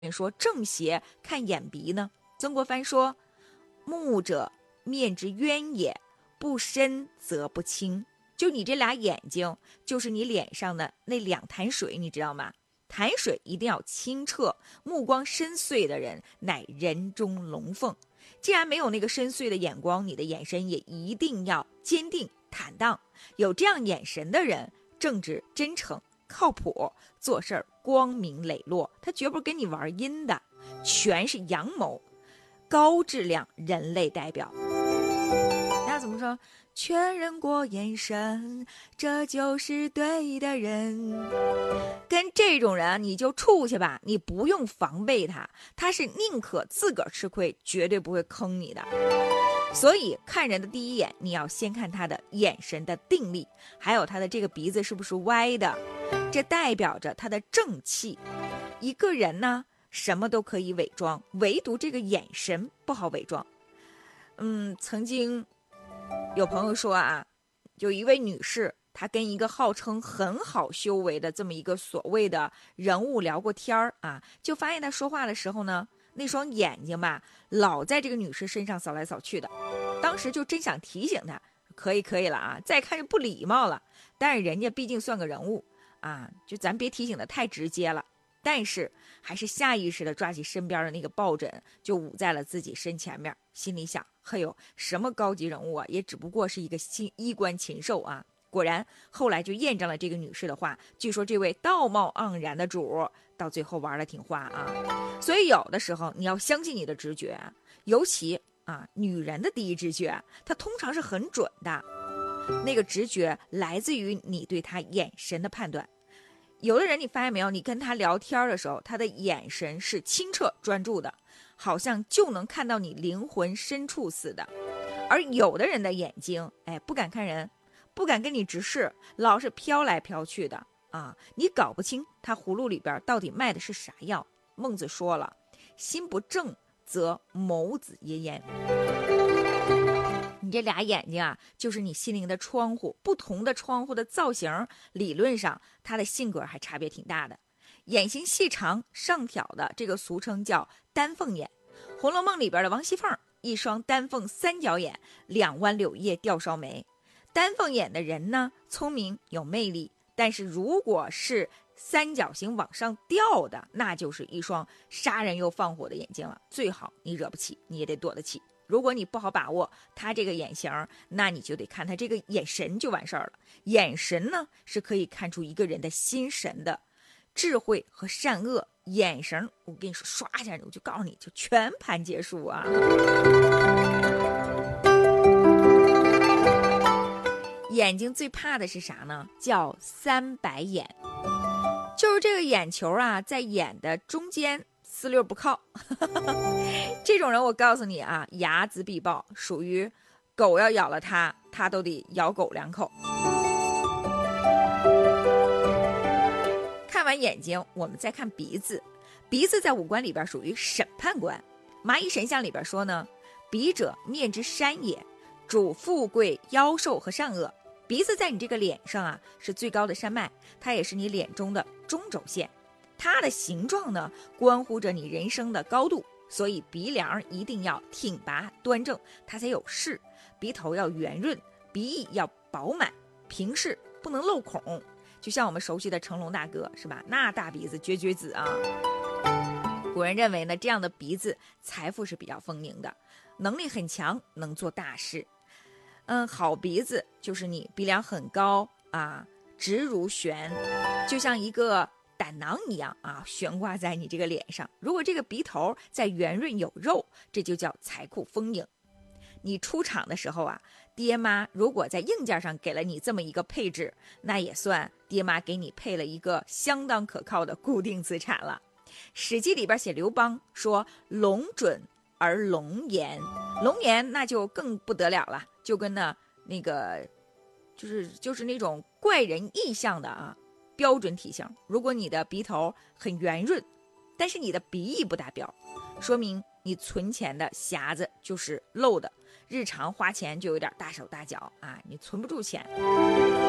说正邪看眼鼻呢？曾国藩说：目者面之渊也，不深则不清。就你这俩眼睛，就是你脸上的那两潭水，你知道吗？潭水一定要清澈，目光深邃的人乃人中龙凤。既然没有那个深邃的眼光，你的眼神也一定要坚定坦荡。有这样眼神的人，正直真诚靠谱，做事儿光明磊落，他绝不是跟你玩阴的。全是阳谋，高质量人类代表。那怎么说？确认过眼神，这就是对的人。跟这种人你就处去吧，你不用防备他，他是宁可自个儿吃亏，绝对不会坑你的。所以看人的第一眼，你要先看他的眼神的定力，还有他的这个鼻子是不是歪的，这代表着他的正气。一个人呢，什么都可以伪装，唯独这个眼神不好伪装。曾经有朋友说啊，有一位女士，她跟一个号称很好修为的这么一个所谓的人物聊过天儿啊，就发现她说话的时候呢，那双眼睛吧，老在这个女士身上扫来扫去的。当时就真想提醒她，可以了啊，再看就不礼貌了。但是人家毕竟算个人物啊，就咱别提醒的太直接了。但是还是下意识的抓起身边的那个抱枕，就捂在了自己身前面，心里想：嘿呦，什么高级人物啊，也只不过是一个衣冠禽兽啊！果然，后来就验证了这个女士的话。据说这位道貌岸然的主，到最后玩的挺花啊。所以有的时候你要相信你的直觉，尤其啊，女人的第一直觉，它通常是很准的。那个直觉来自于你对她眼神的判断。有的人你发现没有，你跟他聊天的时候，他的眼神是清澈专注的，好像就能看到你灵魂深处似的。而有的人的眼睛，不敢看人，不敢跟你直视，老是飘来飘去的啊，你搞不清他葫芦里边到底卖的是啥药。孟子说了，心不正则眸子噎焉。你这俩眼睛啊，就是你心灵的窗户，不同的窗户的造型，理论上他的性格还差别挺大的。眼型细长上挑的，这个俗称叫丹凤眼。《红楼梦》里边的王熙凤，一双丹凤三角眼，两弯柳叶吊梢眉。丹凤眼的人呢，聪明有魅力，但是如果是三角形往上吊的，那就是一双杀人又放火的眼睛了。最好你惹不起，你也得躲得起。如果你不好把握他这个眼型，那你就得看他这个眼神就完事儿了。眼神呢，是可以看出一个人的心神的，智慧和善恶。眼神，我跟你说，刷一下我就告诉你，就全盘皆输啊。眼睛最怕的是啥呢？叫三白眼，就是这个眼球啊，在眼的中间四溜不靠。这种人我告诉你啊，睚眦必报，属于狗要咬了他，他都得咬狗两口。看完眼睛，我们再看鼻子。鼻子在五官里边属于审判官。麻衣神相里边说呢，鼻者面之山也，主富贵夭寿和善恶。鼻子在你这个脸上啊，是最高的山脉，它也是你脸中的中轴线。它的形状呢，关乎着你人生的高度，所以鼻梁一定要挺拔端正，它才有势。鼻头要圆润，鼻翼要饱满平视，不能漏孔。就像我们熟悉的成龙大哥是吧？那大鼻子绝子啊！古人认为呢，这样的鼻子财富是比较丰盈的，能力很强，能做大事。好鼻子就是你鼻梁很高啊，直如悬，就像一个胆囊一样啊，悬挂在你这个脸上。如果这个鼻头再圆润有肉，这就叫财库丰盈。你出场的时候啊，爹妈如果在硬件上给了你这么一个配置，那也算爹妈给你配了一个相当可靠的固定资产了。史记里边写刘邦说，龙准而龙颜，龙颜那就更不得了了，就跟那个就是那种怪人异象的啊标准体型。如果你的鼻头很圆润，但是你的鼻翼不达标，说明你存钱的匣子就是漏的，日常花钱就有点大手大脚啊，你存不住钱。